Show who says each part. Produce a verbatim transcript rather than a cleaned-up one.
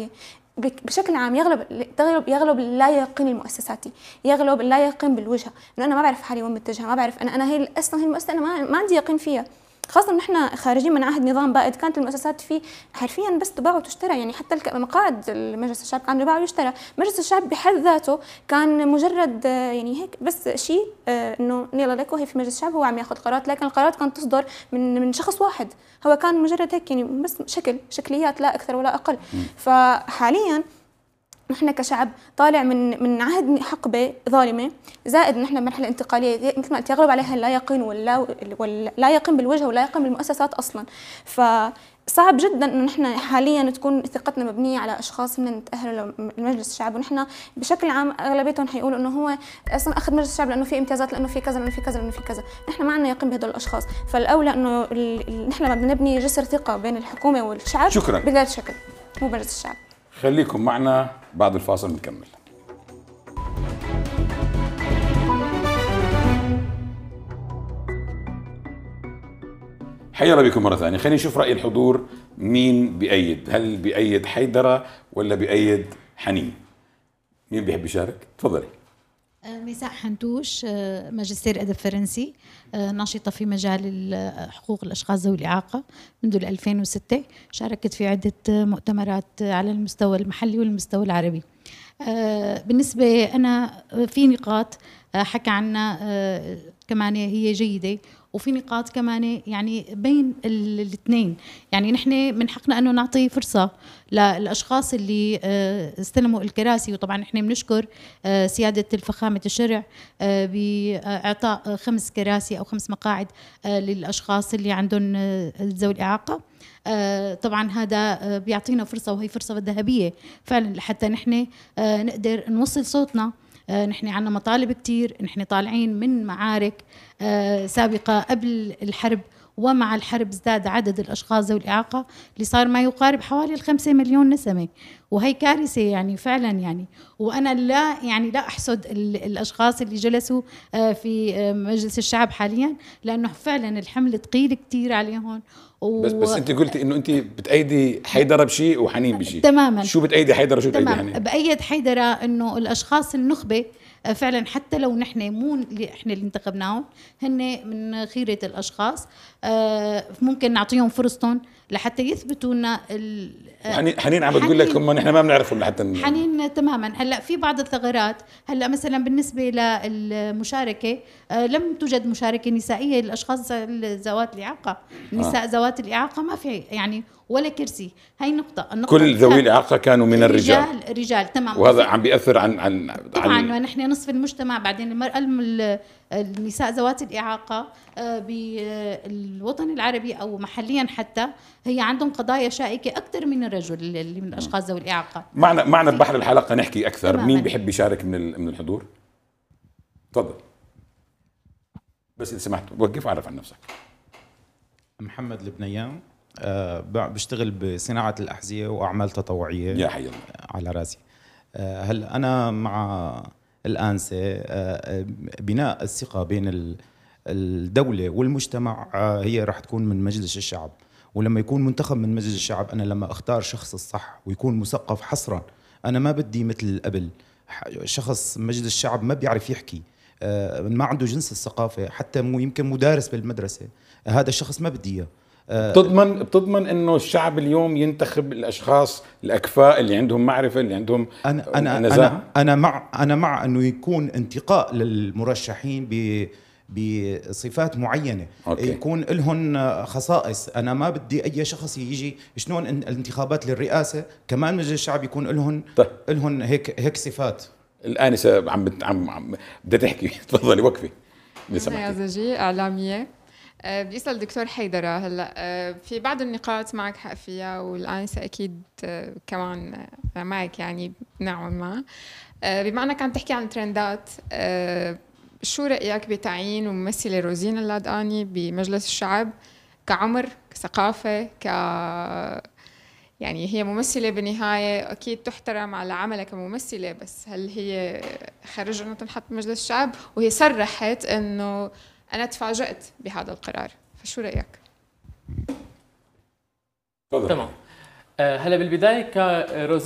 Speaker 1: الانتقالية بشكل عام يغلب يغلب يغلب اللا يقين المؤسساتي، يغلب اللا يقين بالوجهة، انه انا ما بعرف حالي وين متجهة، ما بعرف انا انا هي اصلا هي المؤسسة انا ما, ما عندي يقين فيها، خاصة إن إحنا خارجين من عهد نظام بائد كانت المؤسسات فيه حرفياً بس تباع وتشترى، يعني حتى مقاعد مجلس الشعب كان يباع ويشترى، مجلس الشعب بحد ذاته كان مجرد يعني هيك بس شيء إنه يلا لك وهي في مجلس الشعب هو عم ياخذ قرارات، لكن القرارات كانت تصدر من من شخص واحد، هو كان مجرد هيك يعني بس شكل شكليات لا أكثر ولا أقل. فحالياً نحن كشعب طالع من من عهد حقبه ظالمه، زائد نحن بمرحله انتقاليه مثل ما قلت يغلب عليها اللا يقين ولا ولا يقين بالوجهه ولا يقين بالمؤسسات اصلا. فصعب جدا انه نحن حاليا تكون ثقتنا مبنيه على اشخاص من نتاهلوا لمجلس الشعب، ونحن بشكل عام اغلبيتهم حيقولوا انه هو اصلا اخذ مجلس الشعب لانه في امتيازات، لانه في كذا، لانه في كذا، لانه في كذا. نحن ما عندنا يقين بهدول الاشخاص، فالاولى انه نحن لما بدنا نبني جسر ثقه بين الحكومه والشعب
Speaker 2: شكرا
Speaker 1: بهذا الشكل مو مجلس الشعب.
Speaker 2: خليكم معنا بعد الفاصل نكمل. حيا بكم مرة ثانية. خلينا نشوف رأي الحضور، مين بيأيد؟ هل بيأيد حيدرة ولا بيأيد حنين؟ مين بيحب يشارك؟ تفضلي.
Speaker 3: ميساء حنتوش، ماجستير أدب فرنسي، ناشطة في مجال حقوق الأشخاص ذوي الإعاقة منذ ألفين وستة، شاركت في عدة مؤتمرات على المستوى المحلي والمستوى العربي. بالنسبة أنا في نقاط حكى عنها كمان هي جيدة، وفي نقاط كمان يعني بين الاثنين، يعني نحن من حقنا أنه نعطي فرصة للأشخاص اللي استلموا الكراسي، وطبعا نحن بنشكر سيادة الفخامة الشرع بإعطاء خمس كراسي أو خمس مقاعد للأشخاص اللي عندهم ذوي الإعاقة. طبعا هذا بيعطينا فرصة، وهي فرصة ذهبية فعلا لحتى نحن نقدر نوصل صوتنا. نحن عنا مطالب كتير، نحن طالعين من معارك سابقة قبل الحرب، ومع الحرب ازداد عدد الأشخاص ذوي الإعاقة اللي صار ما يقارب حوالي الخمسة مليون نسمة، وهي كارثة يعني فعلا يعني. وأنا لا يعني لا أحسد الأشخاص اللي جلسوا في مجلس الشعب حاليا، لأنه فعلا الحمل ثقيل كتير عليهم.
Speaker 2: و... بس بس انت قلتي انه انت بتأيدي حيدرة بشيء وحنين بشيء.
Speaker 3: تماما.
Speaker 2: شو بتأيدي حيدرة وشو بتأيدي حنين؟
Speaker 3: بأيد حيدرة انه الاشخاص النخبة فعلا، حتى لو نحن مو اللي احنا اللي انتخبناهم، هن من خيرة الاشخاص، ممكن نعطيهم فرصتهم لحتى يثبتوا لنا.
Speaker 2: حنين عم بتقول لك هم نحن ما بنعرفهم لحتى
Speaker 3: حنين تماما. هلا في بعض الثغرات، هلا مثلا بالنسبه للمشاركه لم توجد مشاركه نسائيه للاشخاص ذوات الاعاقه، النساء آه. ذوات الاعاقه ما في يعني ولا كرسي. هاي نقطه. النقطة
Speaker 2: كل ذوي الاعاقه كانوا من الرجال.
Speaker 3: رجال رجال تمام.
Speaker 2: وهذا عم بيأثر عن عن
Speaker 3: طبعا عن... نحن نصف المجتمع. بعدين المراه النساء ذوات الإعاقة بالوطن العربي أو محليا حتى هي عندهم قضايا شائكة أكثر من الرجل اللي من الأشخاص ذوي الإعاقة.
Speaker 2: معنا معنا ببحر الحلقة نحكي أكثر. تماماً. مين بيحب يشارك من من الحضور؟ تفضل. بس إذا سمحت وقف عرف عن نفسك.
Speaker 4: محمد البنيان، أه بشتغل بصناعة الأحذية وأعمال تطوعية.
Speaker 2: يا حي الله.
Speaker 4: على راسي. أه هلا أنا مع الآنسة بناء الثقة بين الدولة والمجتمع هي راح تكون من مجلس الشعب، ولما يكون منتخب من مجلس الشعب أنا لما أختار شخص الصح ويكون مثقف حصرا. أنا ما بدي مثل قبل شخص مجلس الشعب ما بيعرف يحكي، ما عنده جنس الثقافة، حتى مو يمكن مدارس بالمدرسة، هذا الشخص ما بدي إياه.
Speaker 2: بتضمن بتضمن انه الشعب اليوم ينتخب الاشخاص الاكفاء اللي عندهم معرفه، اللي عندهم
Speaker 4: انا انا نزاهة؟ انا انا مع انا مع انه يكون انتقاء للمرشحين ب بصفات معينه. أوكي. يكون لهم خصائص. انا ما بدي اي شخص يجي شلون الانتخابات للرئاسه كمان مجلس الشعب يكون لهم طيب. لهم هيك هيك صفات.
Speaker 2: الانسه عم عم, عم بدها تحكي. تفضلي وقفي.
Speaker 5: انا زوجي اعلاميه. بيسأل الدكتور حيدرة هلا في بعض النقاط معك حق فيها، والآنسة أكيد كمان معك يعني نوعا ما. بما أنك عم تحكي عن ترندات، شو رأيك بتعيين ممثلة روزين اللادقاني بمجلس الشعب كعمر، كثقافة، ك يعني هي ممثلة بالنهاية أكيد تحترم على عملها كممثلة، بس هل هي خرج إنه تنحط بمجلس الشعب؟ وهي صرحت إنه أنا تفاجأت بهذا القرار، فشو رأيك؟
Speaker 6: تمام. هلا بالبداية كروزين